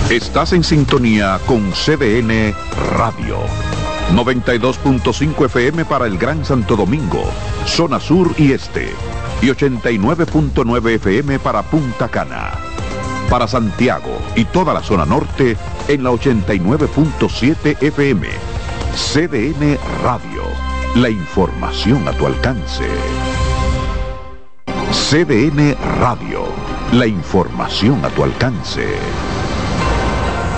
Estás en sintonía con CDN Radio. 92.5 FM para el Gran Santo Domingo, zona sur y este. Y 89.9 FM para Punta Cana. Para Santiago y toda la zona norte en la 89.7 FM. CDN Radio. La información a tu alcance. CDN Radio. La información a tu alcance.